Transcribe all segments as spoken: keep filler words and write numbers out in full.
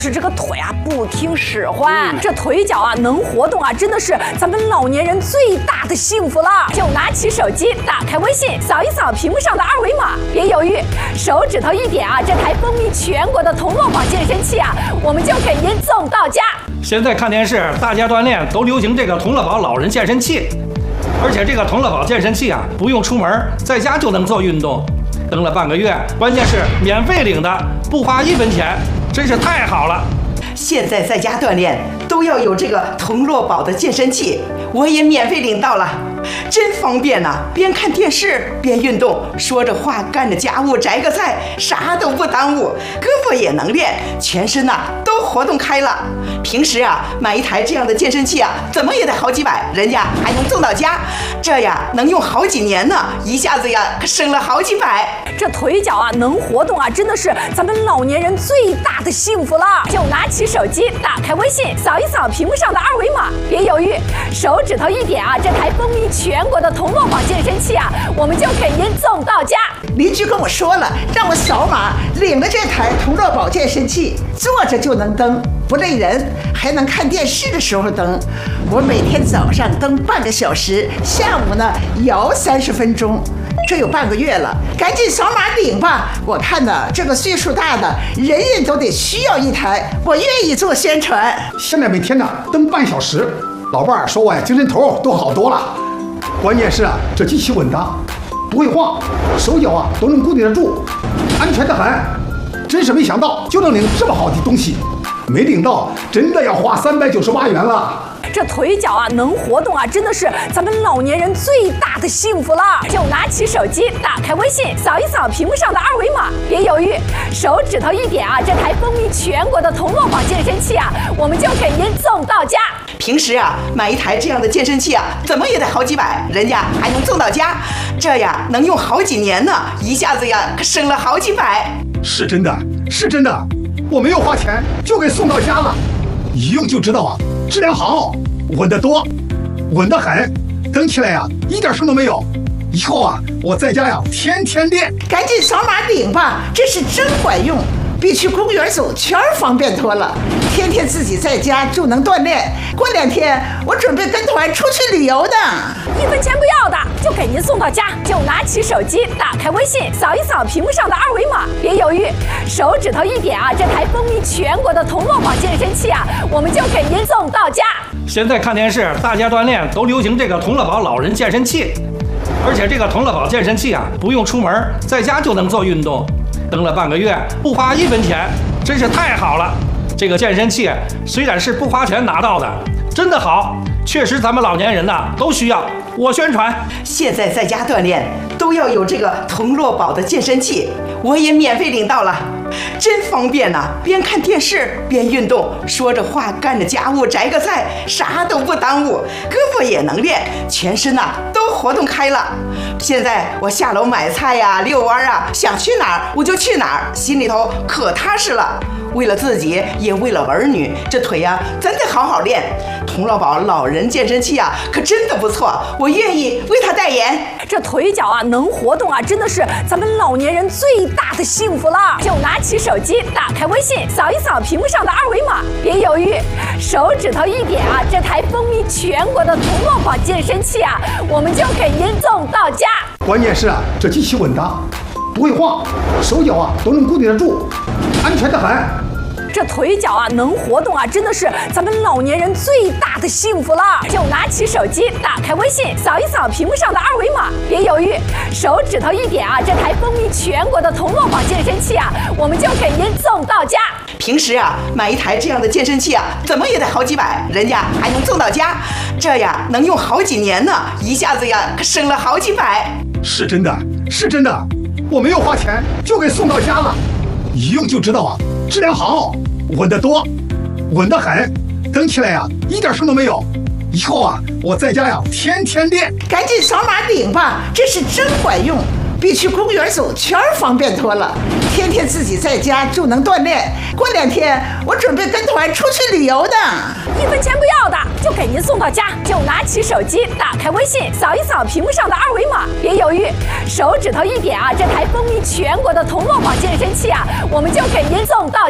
是这个腿啊不听使唤，嗯、这腿脚啊能活动啊，真的是咱们老年人最大的幸福了。就拿起手机，打开微信，扫一扫屏幕上的二维码，别犹豫，手指头一点啊，这台风靡全国的童乐宝健身器啊，我们就给您送到家。 现在看电视，大家锻炼都流行这个童乐宝老人健身器，而且这个童乐宝健身器啊，不用出门，在家就能做运动。登了半个月，关键是免费领的，不花一分钱。 真是太好了！ 现在在家锻炼都要有这个童乐宝的健身器，我也免费领到了，真方便呐、啊！边看电视边运动，说着话干着家务，摘个菜，啥都不耽误，胳膊也能练，全身呐、啊、都活动开了。平时啊买一台这样的健身器啊，怎么也得好几百，人家还能送到家，这呀能用好几年呢，一下子呀可省了好几百。 这腿脚啊能活动啊，真的是咱们老年人最大的幸福了。就拿起手机，打开微信，扫一扫屏幕上的二维码，别犹豫，手指头一点啊，这台风靡全国的童乐宝健身器啊，我们就给您送到家。 邻居跟我说了，让我扫码领了这台童乐宝健身器，坐着就能蹬，不累人，还能看电视的时候蹬。我每天早上蹬半个小时，下午呢摇三十分钟。 这有半个月了，赶紧扫码领吧！我看呢，这个岁数大的人人都得需要一台，我愿意做宣传。 现在每天呢蹬半小时，老伴儿说我呀精神头都好多了。关键是啊，这机器稳当，不会晃，手脚啊都能固定得住，安全得很。真是没想到就能领这么好的东西，没领到真的要花三百九十八元了。 这腿脚啊能活动啊，真的是咱们老年人最大的幸福了。就拿起手机，打开微信，扫一扫屏幕上的二维码，别犹豫，手指头一点啊，这台风靡全国的童乐宝健身器啊，我们就给您送到家。 平时啊买一台这样的健身器啊，怎么也得好几百，人家还能送到家，这呀能用好几年呢，一下子呀可省了好几百。 是真的，是真的，我没有花钱就给送到家了，一用就知道啊。 质量好，稳得多，稳得很，蹬起来呀、啊、一点声都没有。以后啊，我在家呀天天练。 赶紧扫码领吧，这是真管用，比去公园走圈方便多了。天天自己在家就能锻炼，过两天我准备跟团出去旅游呢。 一分钱不要的，就给您送到家。就拿起手机，打开微信，扫一扫屏幕上的二维码，别犹豫，手指头一点啊，这台风靡全国的童乐宝健身器啊，我们就给您送到家。 现在看电视，大家锻炼都流行这个童乐宝老人健身器，而且这个童乐宝健身器啊，不用出门，在家就能做运动。登了半个月，不花一分钱，真是太好了。这个健身器虽然是不花钱拿到的，真的好，确实咱们老年人呐、啊、都需要。我宣传， 现在在家锻炼都要有这个童乐宝的健身器，我也免费领到了，真方便呐、啊！边看电视边运动，说着话干着家务，摘个菜，啥都不耽误，胳膊也能练，全身呐、啊、都活动开了。现在我下楼买菜呀、啊、遛弯啊，想去哪儿我就去哪儿，心里头可踏实了。为了自己，也为了儿女，这腿呀、啊、真得好好练。童乐宝老人健身器啊，可真的不错，我愿意为他代言。 这腿脚啊能活动啊，真的是咱们老年人最大的幸福了。就拿起手机，打开微信，扫一扫屏幕上的二维码，别犹豫，手指头一点啊，这台风靡全国的童乐宝健身器啊，我们就给您送到家。 关键是啊，这机器稳当，不会晃，手脚啊都能固定得住，安全得很。 这腿脚啊能活动啊，真的是咱们老年人最大的幸福了。就拿起手机，打开微信，扫一扫屏幕上的二维码，别犹豫，手指头一点啊，这台风靡全国的童乐宝健身器啊，我们就给您送到家。 平时啊买一台这样的健身器啊，怎么也得好几百，人家还能送到家，这呀能用好几年呢，一下子呀可省了好几百。 是真的，是真的，我没有花钱就给送到家了，一用就知道啊。 质量好，稳得多，稳得很，蹬起来呀、啊、一点声都没有。以后啊，我在家呀天天练。 赶紧扫码领吧，这是真管用，比去公园走圈方便多了。天天自己在家就能锻炼，过两天我准备跟团出去旅游呢。 一分钱不要的，就给您送到家。就拿起手机，打开微信，扫一扫屏幕上的二维码，别犹豫，手指头一点啊，这台风靡全国的童乐宝健身器啊，我们就给您送到家。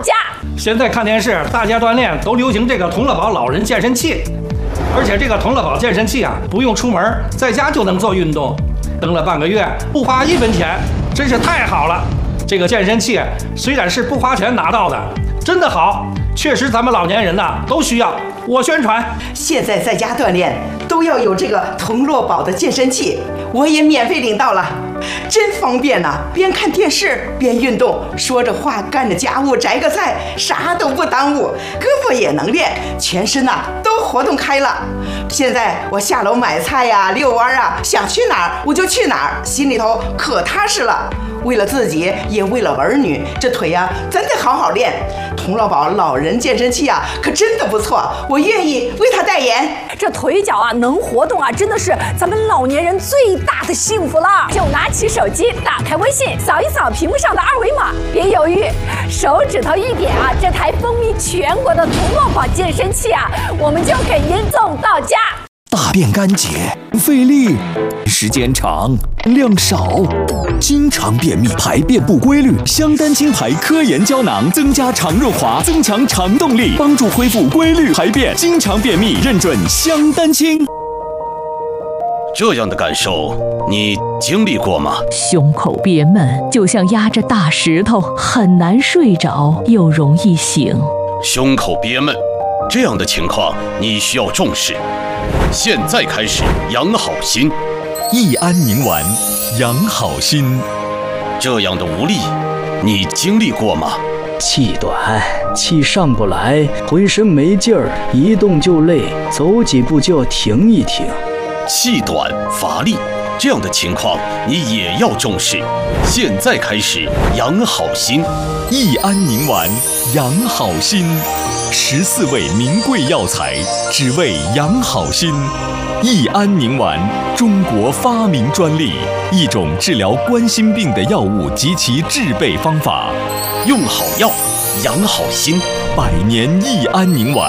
现在看电视，大家锻炼都流行这个同乐宝老人健身器，而且这个同乐宝健身器啊，不用出门，在家就能做运动。登了半个月，不花一分钱，真是太好了。这个健身器虽然是不花钱拿到的，真的好，确实咱们老年人呐、啊、都需要。我宣传， 现在在家锻炼都要有这个同乐宝的健身器，我也免费领到了，真方便呐、啊！边看电视边运动，说着话干着家务，摘个菜，啥都不耽误，胳膊也能练，全身呐、啊、都活动开了。现在我下楼买菜呀、啊、遛弯啊，想去哪儿我就去哪儿，心里头可踏实了。为了自己，也为了儿女，这腿呀、啊、真得好好练。同乐宝老人健身器啊，可真的不错，我愿意为他代言。 这腿脚啊能活动啊，真的是咱们老年人最大的幸福了。就拿起手机，打开微信，扫一扫屏幕上的二维码，别犹豫，手指头一点啊，这台风靡全国的同乐宝健身器啊，我们就给您送到家。 大便干结、费力、时间长、量少，经常便秘、排便不规律，香丹清排科研胶囊增加肠润滑，增强肠动力，帮助恢复规律排便。经常便秘认准香丹清。 这样的感受你经历过吗？ 胸口憋闷，就像压着大石头，很难睡着，又容易醒。 胸口憋闷，这样的情况你需要重视。现在开始养好心， 益安宁丸养好心。 这样的无力你经历过吗？ 气短，气上不来，浑身没劲儿，一动就累，走几步就要停一停。 气短乏力，这样的情况你也要重视。现在开始养好心， 益安宁丸养好心。十四味名贵药材，只为养好心。益安宁丸，中国发明专利，一种治疗冠心病的药物及其制备方法。 用好药，养好心， 百年益安宁丸。